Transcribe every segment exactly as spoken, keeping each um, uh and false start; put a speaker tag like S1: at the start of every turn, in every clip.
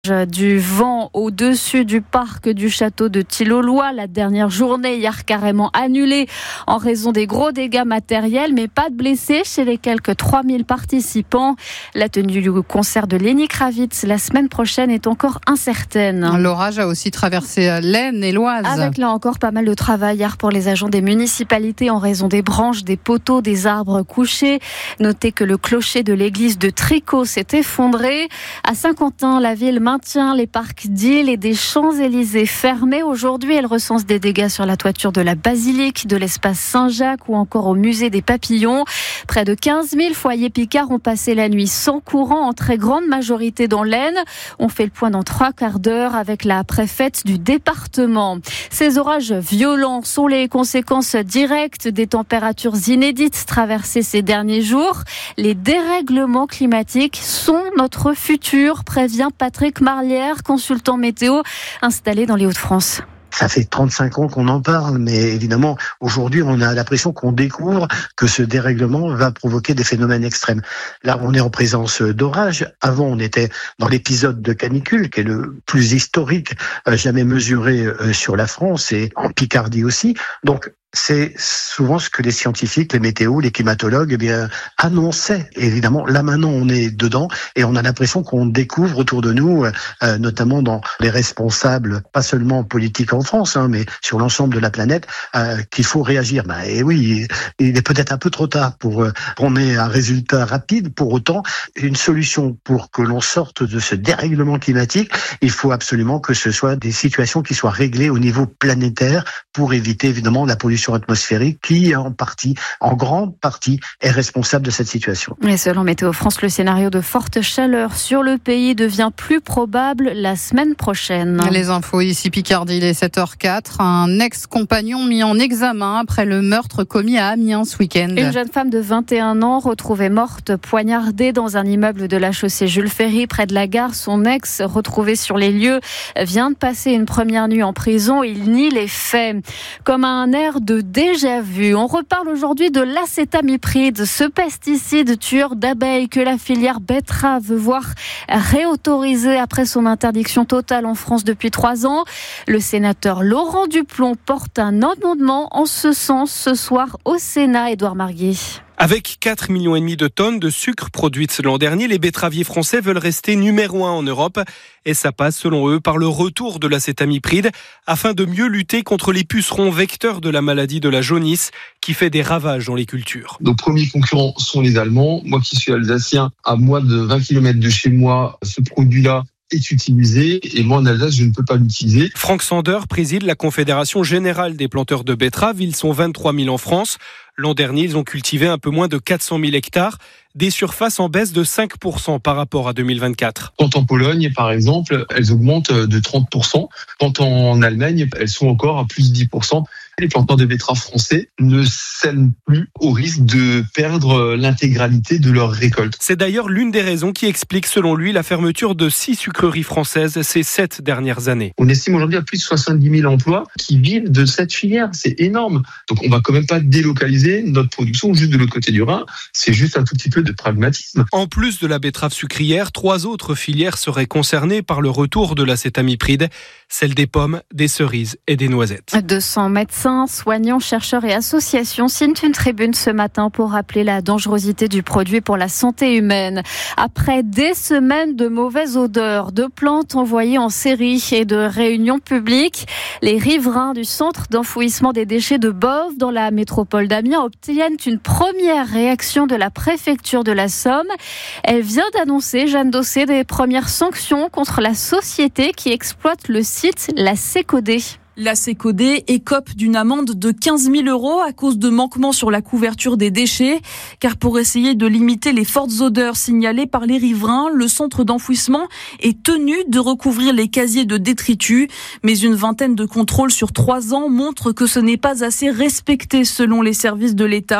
S1: Du vent au-dessus du parc du château de Tilloloy. La dernière journée hier carrément annulée en raison des gros dégâts matériels, mais pas de blessés chez les quelques trois mille participants. La tenue du concert de Lenny Kravitz la semaine prochaine est encore incertaine.
S2: L'orage a aussi traversé l'Aisne et l'Oise.
S1: Avec là encore pas mal de travail hier pour les agents des municipalités en raison des branches, des poteaux, des arbres couchés. Notez que le clocher de l'église de Tricot s'est effondré. À Saint-Quentin, la ville maintient les parcs d'Ille et des Champs-Élysées fermés. Aujourd'hui, elle recense des dégâts sur la toiture de la basilique, de l'espace Saint-Jacques ou encore au musée des papillons. Près de quinze mille foyers picards ont passé la nuit sans courant, en très grande majorité dans l'Aisne. On fait le point dans trois quarts d'heure avec la préfète du département. Ces orages violents sont les conséquences directes des températures inédites traversées ces derniers jours. Les dérèglements climatiques sont notre futur, prévient Patrick Marlière, consultant météo installé dans les Hauts-de-France.
S3: Ça fait trente-cinq ans qu'on en parle, mais évidemment, aujourd'hui, on a l'impression qu'on découvre que ce dérèglement va provoquer des phénomènes extrêmes. Là, on est en présence d'orages. Avant, on était dans l'épisode de canicule, qui est le plus historique jamais mesuré sur la France et en Picardie aussi. Donc, c'est souvent ce que les scientifiques, les météos, les climatologues, eh bien, annonçaient. Et évidemment, là maintenant, on est dedans et on a l'impression qu'on découvre autour de nous, euh, notamment dans les responsables, pas seulement politiques en France, hein, mais sur l'ensemble de la planète, euh, qu'il faut réagir. Ben, et oui, il est peut-être un peu trop tard pour euh, qu'on ait un résultat rapide. Pour autant, une solution pour que l'on sorte de ce dérèglement climatique, il faut absolument que ce soit des situations qui soient réglées au niveau planétaire pour éviter évidemment la pollution atmosphérique qui, en partie, en grande partie, est responsable de cette situation.
S1: Et selon Météo France, le scénario de forte chaleur sur le pays devient plus probable la semaine prochaine.
S2: Les infos ici Picardie, il est sept heures quatre. Un ex-compagnon mis en examen après le meurtre commis à Amiens ce week-end.
S1: Une jeune femme de vingt et un ans retrouvée morte, poignardée dans un immeuble de la chaussée Jules Ferry près de la gare. Son ex, retrouvé sur les lieux, vient de passer une première nuit en prison. Il nie les faits. Comme un air de déjà vu. On reparle aujourd'hui de l'acétamipride, ce pesticide tueur d'abeilles que la filière betterave veut voir réautorisé après son interdiction totale en France depuis trois ans. Le sénateur Laurent Duplon porte un amendement en ce sens ce soir au Sénat. Édouard Marguet.
S4: Avec quatre virgule cinq millions de tonnes de sucre produites l'an dernier, les betteraviers français veulent rester numéro un en Europe. Et ça passe, selon eux, par le retour de l'acétamipride afin de mieux lutter contre les pucerons vecteurs de la maladie de la jaunisse qui fait des ravages dans les cultures.
S5: Nos premiers concurrents sont les Allemands. Moi qui suis alsacien, à moins de vingt kilomètres de chez moi, ce produit-là est utilisé et moi en Alsace je ne peux pas l'utiliser.
S4: Franck Sander préside la Confédération Générale des Planteurs de Betteraves. Ils sont vingt-trois mille en France. L'an dernier, ils ont cultivé un peu moins de quatre cent mille hectares, des surfaces en baisse de cinq pour cent par rapport à deux mille vingt-quatre.
S5: Quand en Pologne, par exemple, elles augmentent de trente pour cent. Quand en Allemagne, elles sont encore à plus de dix pour cent. Les planteurs de betteraves français ne sèment plus au risque de perdre l'intégralité de leur récolte.
S4: C'est d'ailleurs l'une des raisons qui explique, selon lui, la fermeture de six sucreries françaises ces sept dernières années.
S5: On estime aujourd'hui à plus de soixante-dix mille emplois qui vivent de cette filière. C'est énorme. Donc on va quand même pas délocaliser notre production juste de l'autre côté du Rhin. C'est juste un tout petit peu de pragmatisme.
S4: En plus de la betterave sucrière, trois autres filières seraient concernées par le retour de l'acétamipride, celle des pommes, des cerises et des noisettes.
S1: deux cents médecins, soignants, chercheurs et associations signent une tribune ce matin pour rappeler la dangerosité du produit pour la santé humaine. Après des semaines de mauvaises odeurs, de plantes envoyées en série et de réunions publiques, les riverains du centre d'enfouissement des déchets de Boves dans la métropole d'Amiens obtiennent une première réaction de la préfecture de la Somme. Elle vient d'annoncer, Jeanne Dossé, des premières sanctions contre la société qui exploite le site La Sécodé.
S6: La Sécodé écope d'une amende de quinze mille euros à cause de manquements sur la couverture des déchets. Car pour essayer de limiter les fortes odeurs signalées par les riverains, le centre d'enfouissement est tenu de recouvrir les casiers de détritus. Mais une vingtaine de contrôles sur trois ans montrent que ce n'est pas assez respecté selon les services de l'État.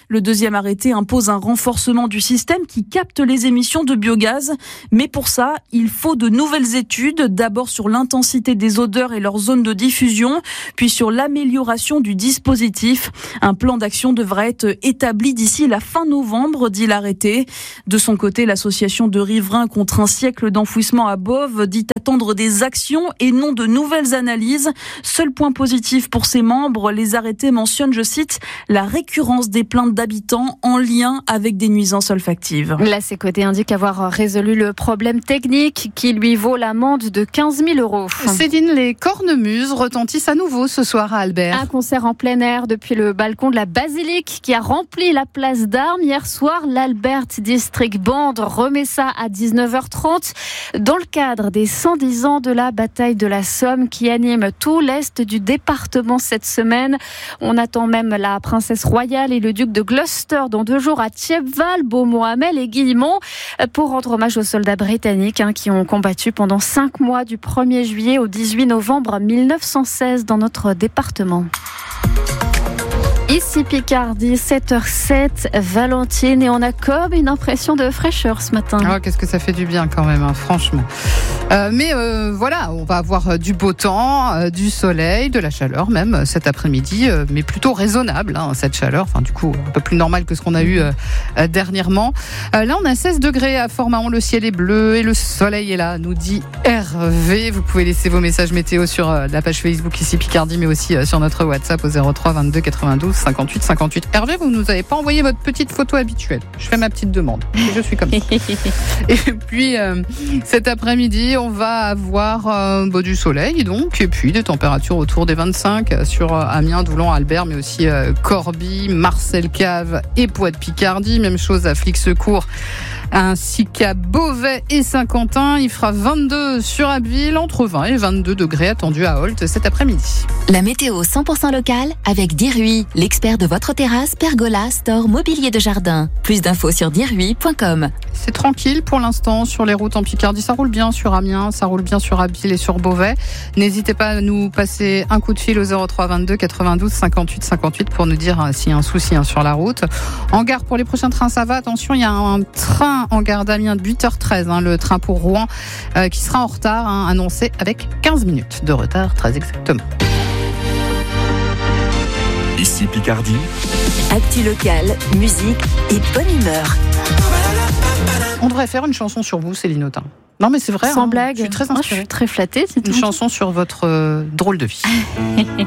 S6: Le deuxième arrêté impose un renforcement du système qui capte les émissions de biogaz. Mais pour ça, il faut de nouvelles études, d'abord sur l'intensité des odeurs et leurs zones de diffusion, puis sur l'amélioration du dispositif. Un plan d'action devra être établi d'ici la fin novembre, dit l'arrêté. De son côté, l'association de riverains contre un siècle d'enfouissement à Boves dit attendre des actions et non de nouvelles analyses. Seul point positif pour ses membres, les arrêtés mentionnent, je cite, la récurrence des plaintes d'habitants en lien avec des nuisances olfactives.
S1: La C Q T indique avoir résolu le problème technique qui lui vaut l'amende de quinze mille euros.
S2: Céline, les cornemuses retentissent à nouveau ce soir à Albert.
S1: Un concert en plein air depuis le balcon de la basilique qui a rempli la place d'Armes. Hier soir, l'Albert District Band remet ça à dix-neuf heures trente dans le cadre des cent dix ans de la bataille de la Somme qui anime tout l'est du département cette semaine. On attend même la princesse royale et le duc de Gloucester dans deux jours à Thiepval, Beaumont-Hamel et Guillemont pour rendre hommage aux soldats britanniques hein, qui ont combattu pendant cinq mois du premier juillet au dix-huit novembre mille neuf cent seize dans notre département. Ici Picardie, sept heures sept, Valentine, et on a comme une impression de fraîcheur ce matin.
S2: Oh, qu'est-ce que ça fait du bien quand même, hein, franchement. Euh, mais euh, voilà, on va avoir du beau temps, euh, du soleil, de la chaleur même cet après-midi, euh, mais plutôt raisonnable hein, cette chaleur, enfin du coup un peu plus normal que ce qu'on a eu euh, euh, dernièrement. Euh, là on a seize degrés à Fort-Mahon, le ciel est bleu et le soleil est là, nous dit Hervé. Vous pouvez laisser vos messages météo sur euh, la page Facebook Ici Picardie, mais aussi euh, sur notre WhatsApp au zéro trois vingt-deux quatre-vingt-douze cinquante-huit cinquante-huit. Hervé, vous nous avez pas envoyé votre petite photo habituelle. Je fais ma petite demande. Je suis comme ça. Et puis euh, cet après-midi, on va avoir euh, bah, du soleil donc, et puis des températures autour des vingt-cinq sur euh, Amiens, Doulan, Albert, mais aussi euh, Corbie, Marcel Cave et Poix-de-Picardie. Même chose à Flixecourt, ainsi qu'à Beauvais et Saint-Quentin. Il fera vingt-deux sur Abbeville, entre vingt et vingt-deux degrés attendus à Holt cet après-midi.
S7: La météo cent pour cent locale avec Dirui, l'expert de votre terrasse, pergola, store, mobilier de jardin. Plus d'infos sur dirui point com.
S2: C'est tranquille pour l'instant sur les routes en Picardie. Ça roule bien sur Amiens, ça roule bien sur Abbeville et sur Beauvais. N'hésitez pas à nous passer un coup de fil au zéro trois vingt-deux quatre-vingt-douze cinquante-huit cinquante-huit pour nous dire s'il y a un souci hein, sur la route. En gare, pour les prochains trains, ça va. Attention, il y a un train en gare d'Amiens de huit heures treize, hein, le train pour Rouen, euh, qui sera en retard, hein, annoncé avec quinze minutes de retard, très exactement.
S8: Ici Picardie.
S7: Actu locale, musique et bonne humeur.
S2: On devrait faire une chanson sur vous, Céline Autain. Non mais c'est vrai,
S1: Sans
S2: hein,
S1: blague.
S2: je suis très
S1: Moi,
S2: inspirée.
S1: je suis très flattée.
S2: Une chanson sur votre euh, drôle de vie.